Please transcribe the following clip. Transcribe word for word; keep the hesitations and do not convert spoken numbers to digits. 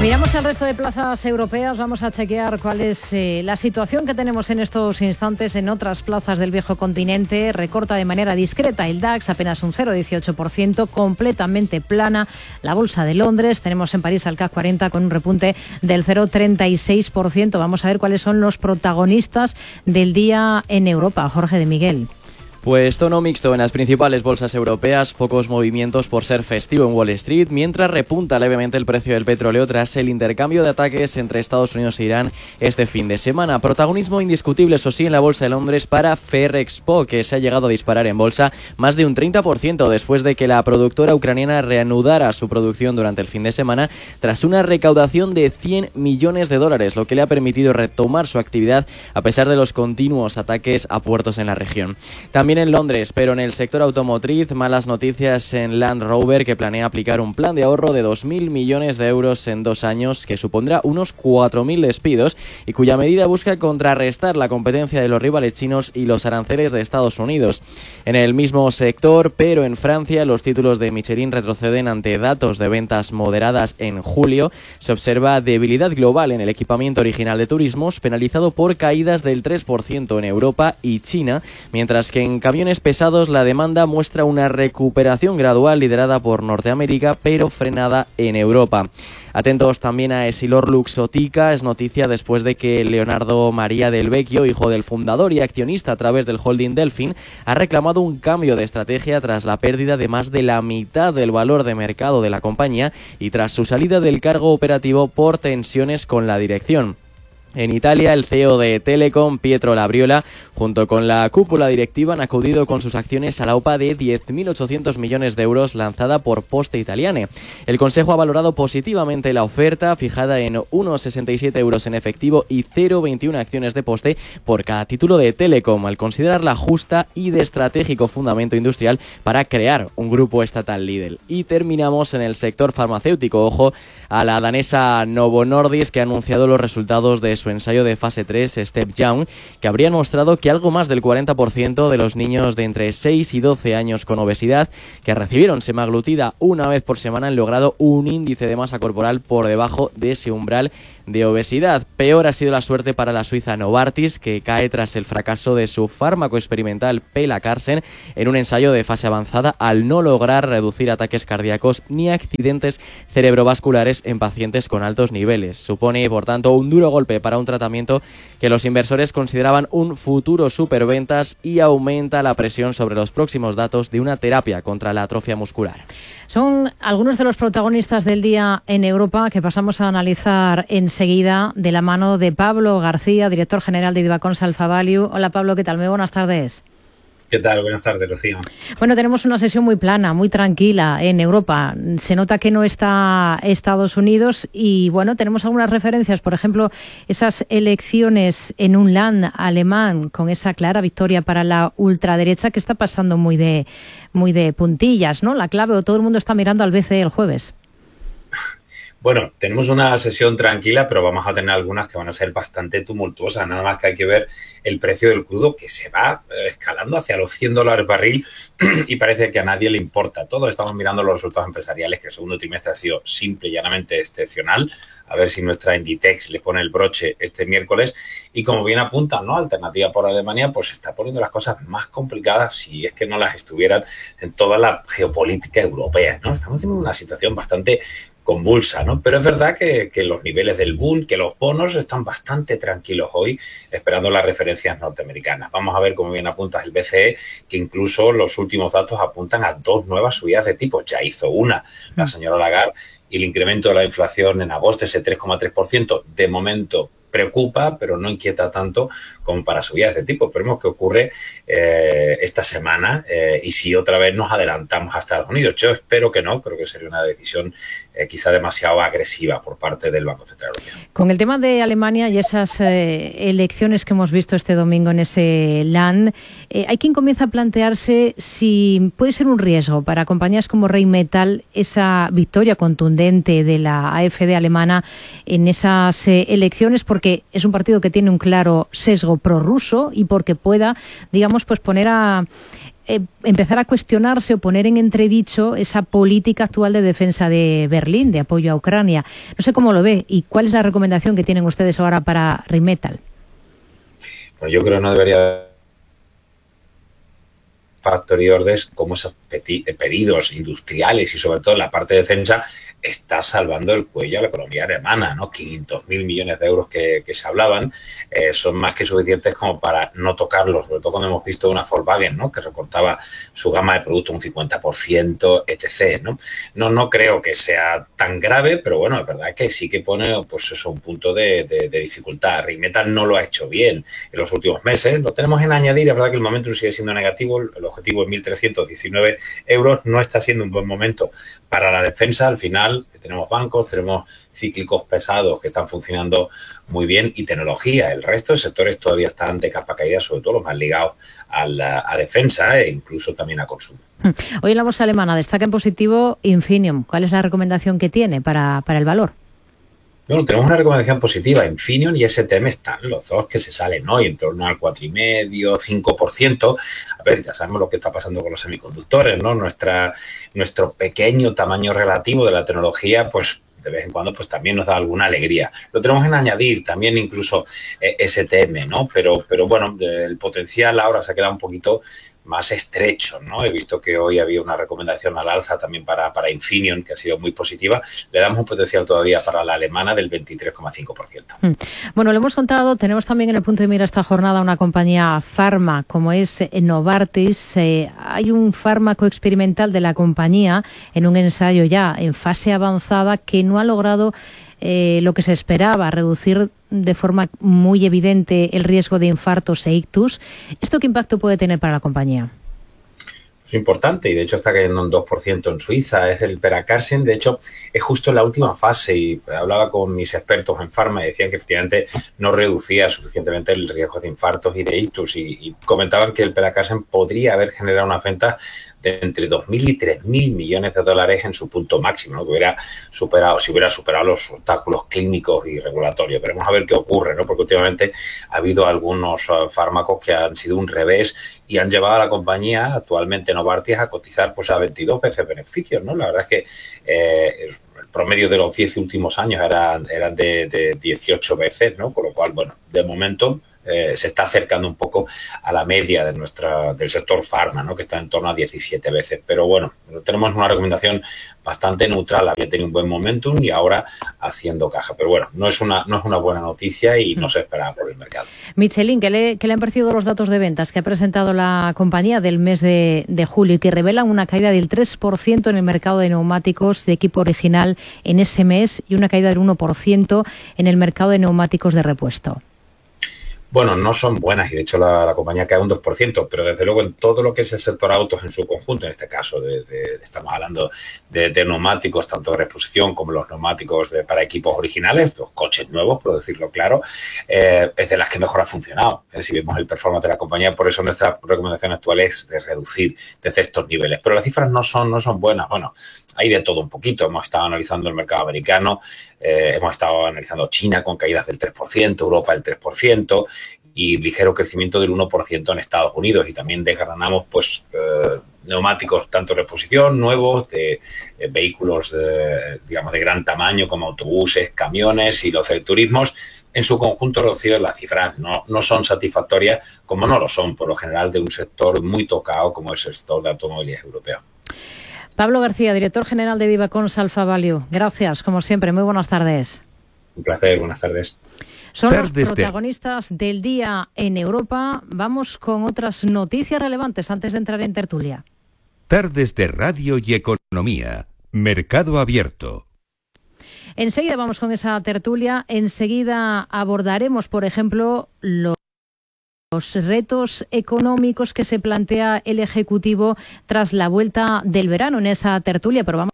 Miramos el resto de plazas europeas, vamos a chequear cuál es eh, la situación que tenemos en estos instantes en otras plazas del viejo continente. Recorta de manera discreta el DAX, apenas un cero coma dieciocho por ciento, completamente plana la bolsa de Londres. Tenemos en París al C A C cuarenta con un repunte del cero coma treinta y seis por ciento. Vamos a ver cuáles son los protagonistas del día en Europa. Jorge de Miguel. Pues tono mixto en las principales bolsas europeas, pocos movimientos por ser festivo en Wall Street, mientras repunta levemente el precio del petróleo tras el intercambio de ataques entre Estados Unidos e Irán este fin de semana. Protagonismo indiscutible, eso sí, en la bolsa de Londres para Ferrexpo, que se ha llegado a disparar en bolsa más de un treinta por ciento después de que la productora ucraniana reanudara su producción durante el fin de semana tras una recaudación de cien millones de dólares, lo que le ha permitido retomar su actividad a pesar de los continuos ataques a puertos en la región. También en Londres, pero en el sector automotriz, malas noticias en Land Rover, que planea aplicar un plan de ahorro de dos mil millones de euros en dos años, que supondrá unos cuatro mil despidos y cuya medida busca contrarrestar la competencia de los rivales chinos y los aranceles de Estados Unidos. En el mismo sector, pero en Francia, los títulos de Michelin retroceden ante datos de ventas moderadas en julio. Se observa debilidad global en el equipamiento original de turismos, penalizado por caídas del tres por ciento en Europa y China, mientras que en camiones pesados la demanda muestra una recuperación gradual liderada por Norteamérica, pero frenada en Europa. Atentos también a EssilorLuxottica, es noticia después de que Leonardo María del Vecchio, hijo del fundador y accionista a través del holding Delfin, ha reclamado un cambio de estrategia tras la pérdida de más de la mitad del valor de mercado de la compañía y tras su salida del cargo operativo por tensiones con la dirección. En Italia, el C E O de Telecom, Pietro Labriola, junto con la cúpula directiva, han acudido con sus acciones a la O P A de diez mil ochocientos millones de euros lanzada por Poste Italiane. El Consejo ha valorado positivamente la oferta, fijada en uno coma sesenta y siete euros en efectivo y cero coma veintiuna acciones de Poste por cada título de Telecom, al considerarla justa y de estratégico fundamento industrial para crear un grupo estatal líder. Y terminamos en el sector farmacéutico. Ojo a la danesa Novo Nordisk, que ha anunciado los resultados de su su ensayo de fase tres, Step Young, que habrían mostrado que algo más del cuarenta por ciento de los niños de entre seis y doce años con obesidad que recibieron semaglutida una vez por semana han logrado un índice de masa corporal por debajo de ese umbral de obesidad. Peor ha sido la suerte para la suiza Novartis, que cae tras el fracaso de su fármaco experimental Pelacarsen en un ensayo de fase avanzada al no lograr reducir ataques cardíacos ni accidentes cerebrovasculares en pacientes con altos niveles. Supone, por tanto, un duro golpe para un tratamiento que los inversores consideraban un futuro superventas y aumenta la presión sobre los próximos datos de una terapia contra la atrofia muscular. Son algunos de los protagonistas del día en Europa que pasamos a analizar enseguida de la mano de Pablo García, director general de Divacons Alpha Value. Hola Pablo, ¿qué tal? Muy buenas tardes. ¿Qué tal? Buenas tardes, Rocío. Bueno, tenemos una sesión muy plana, muy tranquila en Europa. Se nota que no está Estados Unidos y, bueno, tenemos algunas referencias. Por ejemplo, esas elecciones en un land alemán con esa clara victoria para la ultraderecha que está pasando muy de, muy de puntillas, ¿no? La clave, o todo el mundo está mirando al B C E el jueves. Bueno, tenemos una sesión tranquila, pero vamos a tener algunas que van a ser bastante tumultuosas. Nada más que hay que ver el precio del crudo, que se va escalando hacia los cien dólares barril y parece que a nadie le importa. Todos estamos mirando los resultados empresariales, que el segundo trimestre ha sido simple y llanamente excepcional. A ver si nuestra Inditex le pone el broche este miércoles. Y como bien apuntan, ¿no? Alternativa por Alemania, pues se está poniendo las cosas más complicadas si es que no las estuvieran en toda la geopolítica europea, ¿no? Estamos en una situación bastante convulsa, ¿no? Pero es verdad que, que los niveles del Bund, que los bonos están bastante tranquilos hoy, esperando las referencias norteamericanas. Vamos a ver, como bien apuntas, el B C E, que incluso los últimos datos apuntan a dos nuevas subidas de tipos. Ya hizo una la señora Lagarde, y el incremento de la inflación en agosto, ese tres coma tres por ciento, de momento preocupa, pero no inquieta tanto como para subidas de tipo. Veremos qué ocurre eh, esta semana eh, y si otra vez nos adelantamos a Estados Unidos. Yo espero que no, creo que sería una decisión eh, quizá demasiado agresiva por parte del Banco Central Europeo. Con el tema de Alemania y esas eh, elecciones que hemos visto este domingo en ese land, eh, hay quien comienza a plantearse si puede ser un riesgo para compañías como Rheinmetall esa victoria contundente de la A F D alemana en esas eh, elecciones, porque que es un partido que tiene un claro sesgo prorruso y porque pueda, digamos, pues poner a eh, empezar a cuestionarse o poner en entredicho esa política actual de defensa de Berlín, de apoyo a Ucrania. No sé cómo lo ve y cuál es la recomendación que tienen ustedes ahora para Rheinmetall. Pues yo creo que no debería Factory Orders como esos pedidos industriales y sobre todo en la parte de defensa está salvando el cuello a la economía alemana, ¿no? quinientos mil millones de euros que, que se hablaban eh, son más que suficientes como para no tocarlos, sobre todo cuando hemos visto una Volkswagen, ¿no? que recortaba su gama de productos un cincuenta por ciento, etcétera, ¿no? No, no creo que sea tan grave, pero bueno, es verdad que sí que pone pues eso, un punto de, de, de dificultad. Rheinmetall no lo ha hecho bien en los últimos meses, lo tenemos en añadir, es verdad que el momento sigue siendo negativo, el objetivo es mil trescientos diecinueve euros, no está siendo un buen momento para la defensa, al final tenemos bancos, tenemos cíclicos pesados que están funcionando muy bien y tecnología. El resto de sectores todavía están de capa caída, sobre todo los más ligados a, la, a defensa e incluso también a consumo. Hoy en la bolsa alemana destaca en positivo Infineon. ¿Cuál es la recomendación que tiene para, para el valor? Bueno, tenemos una recomendación positiva. Infineon y S T M están los dos que se salen hoy en torno al cuatro coma cinco, cinco por ciento. A ver, ya sabemos lo que está pasando con los semiconductores, ¿no? Nuestra, nuestro pequeño tamaño relativo de la tecnología, pues de vez en cuando pues también nos da alguna alegría. Lo tenemos en añadir, también incluso eh, S T M, ¿no? Pero, pero bueno, el potencial ahora se ha quedado un poquito más estrecho, ¿no? He visto que hoy había una recomendación al alza también para, para Infineon, que ha sido muy positiva. Le damos un potencial todavía para la alemana del veintitrés coma cinco por ciento. Bueno, lo hemos contado, tenemos también en el punto de mira esta jornada una compañía farma como es Novartis. Eh, hay un fármaco experimental de la compañía en un ensayo ya en fase avanzada que no ha logrado Eh, lo que se esperaba, reducir de forma muy evidente el riesgo de infartos e ictus. ¿Esto qué impacto puede tener para la compañía? Es importante y de hecho está cayendo un dos por ciento en Suiza, es el Peracarsen, de hecho es justo en la última fase y hablaba con mis expertos en farma y decían que efectivamente no reducía suficientemente el riesgo de infartos y de ictus y, y comentaban que el Peracarsen podría haber generado una venta de entre dos mil y tres mil millones de dólares en su punto máximo, ¿no? Que hubiera superado, si hubiera superado los obstáculos clínicos y regulatorios. Veremos a ver qué ocurre, ¿no? Porque últimamente ha habido algunos uh, fármacos que han sido un revés y han llevado a la compañía, actualmente Novartis, a cotizar pues a veintidós veces beneficios, ¿no? La verdad es que eh, el promedio de los diez últimos años eran, eran de, de dieciocho veces, ¿no? Con lo cual, bueno, de momento Eh, se está acercando un poco a la media de nuestra del sector farma, ¿no? Que está en torno a diecisiete veces. Pero bueno, tenemos una recomendación bastante neutral. Había tenido un buen momentum y ahora haciendo caja. Pero bueno, no es una no es una buena noticia y no se esperaba por el mercado. Michelin, ¿qué le, qué le han parecido los datos de ventas que ha presentado la compañía del mes de, de julio y que revelan una caída del tres por ciento en el mercado de neumáticos de equipo original en ese mes y una caída del uno por ciento en el mercado de neumáticos de repuesto? Bueno, no son buenas y de hecho la, la compañía cae un dos por ciento, pero desde luego en todo lo que es el sector autos en su conjunto, en este caso de, de, estamos hablando de, de neumáticos, tanto de reposición como los neumáticos de, para equipos originales, los coches nuevos, por decirlo claro, eh, es de las que mejor ha funcionado. Eh, si vemos el performance de la compañía, por eso nuestra recomendación actual es de reducir desde estos niveles. Pero las cifras no son, no son buenas. Bueno, hay de todo un poquito. Hemos estado analizando el mercado americano, eh, hemos estado analizando China con caídas del tres por ciento, Europa del tres por ciento, y ligero crecimiento del uno por ciento en Estados Unidos. Y también desgranamos pues eh, neumáticos tanto de reposición, nuevos, de, de vehículos de, digamos de gran tamaño como autobuses, camiones y los de turismos. En su conjunto, Rocío, las cifras no, no son satisfactorias, como no lo son por lo general de un sector muy tocado como es el sector de automóviles europeo. Pablo García, director general de Divacons Alpha Value. Gracias, como siempre. Muy buenas tardes. Un placer, buenas tardes. Son los protagonistas del día en Europa. Vamos con otras noticias relevantes antes de entrar en tertulia. Tardes de Radio y Economía. Mercado Abierto. Enseguida vamos con esa tertulia. Enseguida abordaremos, por ejemplo, los retos económicos que se plantea el Ejecutivo tras la vuelta del verano en esa tertulia. Pero vamos